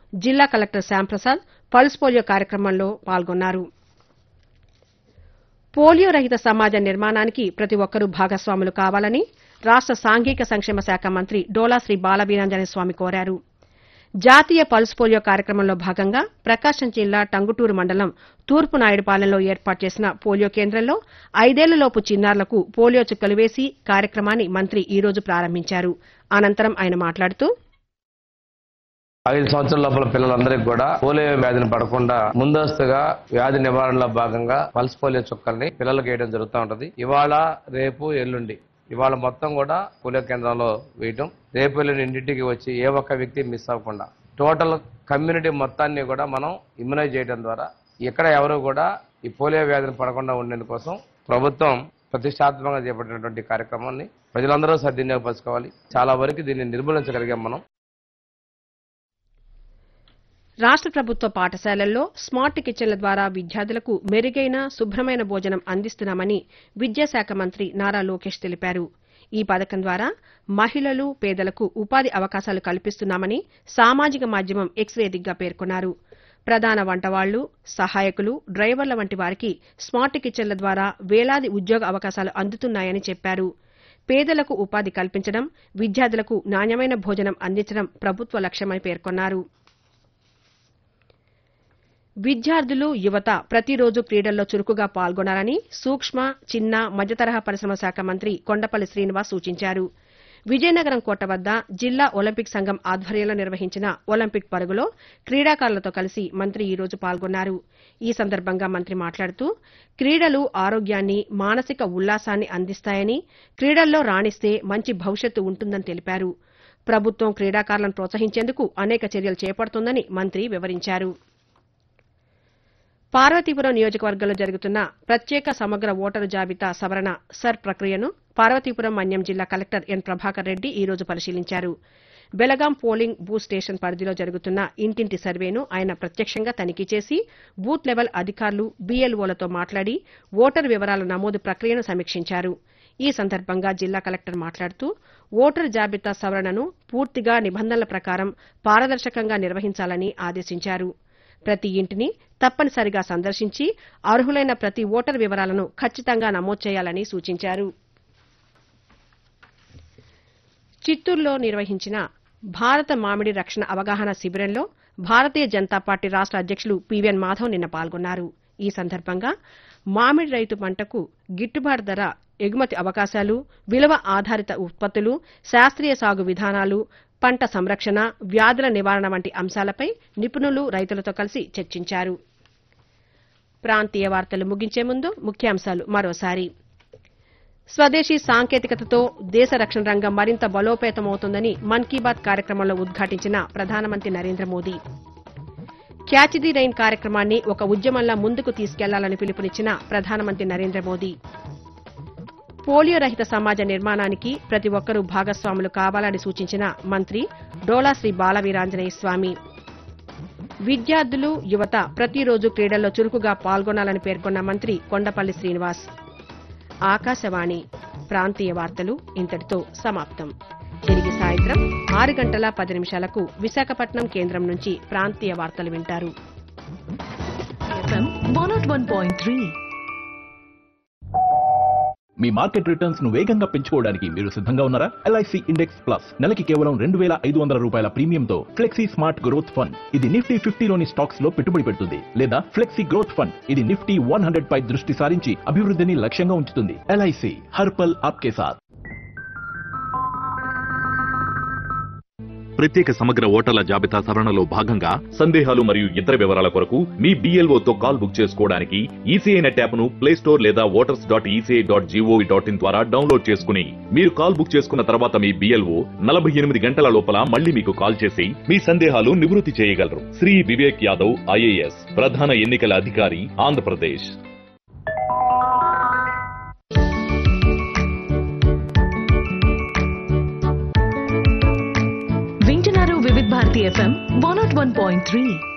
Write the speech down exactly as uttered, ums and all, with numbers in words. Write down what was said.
జిల్లా collector Shyamprasad pulse polio కార్యక్రమంలో పాల్గొన్నారు. పోలియో రహిత సమాజ నిర్మాణానికి ప్రతి ఒక్కరూ భాగస్వాములు కావాలని రాష్ట సాంఘిక సంక్షేమ శాఖ మంత్రి డోలా శ్రీ బాలవీరాంజనేయ స్వామి కోరారు. జాతీయ పల్స్ పోలియో కార్యక్రమంలో భాగంగా ప్రకాశం జిల్లా టంగుటూరు మండలం తూర్పు నాయుడుపాలెంలో ఏర్పాటు చేసిన పోలియో కేంద్రంలో ఐదేళ్లలోపు చిన్నారులకు పోలియో చుక్కలు వేసి కార్యక్రమాన్ని మంత్రి ఈ రోజు ప్రారంభించారు. అనంతరం ఆయన మాట్లాడుతూ ఐదు సంవత్సరాల లోపల పిల్లలందరికీ కూడా పోలియో వ్యాధిని పడకుండా ముందస్తుగా వ్యాధి నివారణలో భాగంగా పల్స్ పోలియో చుక్కల్ని పిల్లలకు వేయడం జరుగుతూ ఉంటది. ఇవాళ రేపు ఎల్లుండి ఇవాళ మొత్తం కూడా పోలియో కేంద్రంలో వేయటం, రేపు ఎల్లుండి ఇంటింటికి వచ్చి ఏ ఒక్క వ్యక్తి మిస్ అవ్వకుండా టోటల్ కమ్యూనిటీ మొత్తాన్ని కూడా మనం ఇమ్యునైజ్ చేయడం ద్వారా ఎక్కడ ఎవరు కూడా ఈ పోలియో వ్యాధిని పడకుండా ఉండేందుకోసం ప్రభుత్వం ప్రతిష్టాత్మకంగా చేపట్టినటువంటి కార్యక్రమాన్ని ప్రజలందరూ సద్వినియోగపరచుకోవాలి. చాలా వరకు దీన్ని నిర్మూలించగలిగాం మనం. రాష్ట ప్రభుత్వ పాఠశాలల్లో స్మార్ట్ కిచెన్ల ద్వారా విద్యార్థులకు మెరుగైన శుభ్రమైన భోజనం అందిస్తున్నామని విద్యాశాఖ మంత్రి నారా లోకేష్ తెలిపారు. ఈ పథకం ద్వారా మహిళలు, పేదలకు ఉపాధి అవకాశాలు కల్పిస్తున్నామని సామాజిక మాధ్యమం ఎక్స్ వేదికగా పేర్కొన్నారు. ప్రధాన వంటవాళ్లు, సహాయకులు, డ్రైవర్ల వంటి వారికి స్మార్ట్ కిచెన్ల ద్వారా వేలాది ఉద్యోగ అవకాశాలు అందుతున్నాయని చెప్పారు. పేదలకు ఉపాధి కల్పించడం, విద్యార్థులకు నాణ్యమైన భోజనం అందించడం ప్రభుత్వ లక్ష్యమని పేర్కొన్నారు. విద్యార్థులు, యువత ప్రతిరోజు క్రీడల్లో చురుకుగా పాల్గొనాలని సూక్ష్మ, చిన్న, మధ్యతరహా పరిశ్రమ శాఖ మంత్రి కొండపల్లి శ్రీనివాస్ సూచించారు. విజయనగరం కోట వద్ద జిల్లా ఒలింపిక్ సంఘం ఆధ్వర్యంలో నిర్వహించిన ఒలింపిక్ పరుగులో క్రీడాకారులతో కలిసి మంత్రి ఈ రోజు పాల్గొన్నారు. ఈ సందర్భంగా మంత్రి మాట్లాడుతూ క్రీడలు ఆరోగ్యాన్ని, మానసిక ఉల్లాసాన్ని అందిస్తాయని, క్రీడల్లో రాణిస్తే మంచి భవిష్యత్తు ఉంటుందని తెలిపారు. ప్రభుత్వం క్రీడాకారులను ప్రోత్సహించేందుకు అనేక చర్యలు చేపడుతోందని మంత్రి వివరించారు. పార్వతీపురం నియోజకవర్గంలో జరుగుతున్న ప్రత్యేక సమగ్ర ఓటరు జాబితా సవరణ సర్ ప్రక్రియను పార్వతీపురం మన్యం జిల్లా కలెక్టర్ ఎన్ ప్రభాకర్ రెడ్డి ఈ రోజు పరిశీలించారు. బెలగాం పోలింగ్ బూత్ స్టేషన్ పరిధిలో జరుగుతున్న ఇంటింటి సర్వేను ఆయన ప్రత్యక్షంగా తనిఖీ చేసి బూత్ లెవెల్ అధికారులు, బీఎల్ఓలతో మాట్లాడి ఓటరు వివరాల నమోదు ప్రక్రియను సమీక్షించారు. ఈ సందర్భంగా జిల్లా కలెక్టర్ మాట్లాడుతూ ఓటరు జాబితా సవరణను పూర్తిగా నిబంధనల ప్రకారం పారదర్శకంగా నిర్వహించాలని ఆదేశించారు. ప్రతి ఇంటిని తప్పనిసరిగా సందర్శించి అర్హులైన ప్రతి ఓటరు వివరాలను ఖచ్చితంగా నమోదు చేయాలని సూచించారు. చిత్తూరులో నిర్వహించిన భారత మామిడి రక్షణ అవగాహన శిబిరంలో భారతీయ జనతా పార్టీ రాష్ట అధ్యక్షులు పీవీఎన్ మాధవ్ నిన్న పాల్గొన్నారు. ఈ సందర్భంగా మామిడి రైతు పంటకు గిట్టుబాటు ధర, ఎగుమతి అవకాశాలు, విలువ ఆధారిత ఉత్పత్తులు, శాస్త్రీయ సాగు విధానాలు, పంట సంరక్షణ, వ్యాధుల నివారణ వంటి అంశాలపై నిపుణులు, రైతులతో కలిసి చర్చించారు. ప్రాంతీయ వార్తలు ముగించే ముందు ముఖ్యాంశాలు మరోసారి. స్వదేశీ సాంకేతికతతో దేశ రక్షణ రంగం మరింత బలోపేతమవుతోందని మన్ కీ బాత్ కార్యక్రమంలో ఉద్ఘాటించిన ప్రధానమంత్రి Narendra Modi. Catch the rain కార్యక్రమాన్ని ఒక ఉద్యమంలా ముందుకు తీసుకెళ్లాలని పిలుపునిచ్చిన ప్రధానమంత్రి నరేంద్ర మోదీ. పోలియో రహిత సమాజ నిర్మాణానికి ప్రతి ఒక్కరూ భాగస్వాములు కావాలని సూచించిన మంత్రి డోలా శ్రీ బాలవీరాంజనేయ స్వామి. విద్యార్థులు, యువత ప్రతిరోజు క్రీడల్లో చురుకుగా పాల్గొనాలని పేర్కొన్న మంత్రి కొండపల్లి శ్రీనివాస్. ఆకాశవాణి ప్రాంతీయ వార్తలు ఇంతటితో సమాప్తం. తిరిగి సాయంత్రం ఆరు గంటల పది నిమిషాలకు విశాఖపట్నం కేంద్రం నుంచి ప్రాంతీయ వార్తలు వింటారు. మీ మార్కెట్ రిటర్న్స్ ను వేగంగా పెంచుకోవడానికి మీరు సిద్ధంగా ఉన్నారా? ఎల్ఐసి ఇండెక్స్ ప్లస్ నెలకి కేవలం రెండు వేల ఐదు వందల రూపాయల ప్రీమియంతో ఫ్లెక్సీ స్మార్ట్ గ్రోత్ ఫండ్. ఇది నిఫ్టీ ఫిఫ్టీలోని స్టాక్స్ లో పెట్టుబడి పెడుతుంది. లేదా ఫ్లెక్సీ గ్రోత్ ఫండ్, ఇది నిఫ్టీ వన్ హండ్రెడ్ పై దృష్టి సారించి అభివృద్ధిని లక్ష్యంగా ఉంచుతుంది. ఎల్ఐసి హర్పల్ ఆప్కే సాత్. ప్రత్యేక సమగ్ర ఓటర్ల జాబితా సవరణలో భాగంగా సందేహాలు మరియు ఇతర వివరాల కొరకు మీ బీఎల్ఓతో కాల్ బుక్ చేసుకోవడానికి ఈసీఐ నెట్ యాప్ ను ప్లే స్టోర్ లేదా voters dot ECI dot GOV dot in ద్వారా డౌన్లోడ్ చేసుకుని మీరు కాల్ బుక్ చేసుకున్న తర్వాత మీ బీఎల్ఓ నలభై ఎనిమిది గంటల లోపల మళ్లీ మీకు కాల్ చేసి మీ సందేహాలు నివృత్తి చేయగలరు. శ్రీ వివేక్ యాదవ్ ఐఏఎస్, ప్రధాన ఎన్నికల అధికారి, ఆంధ్రప్రదేశ్. వింటున్నారు వివిధ Bharati FM one not one point three.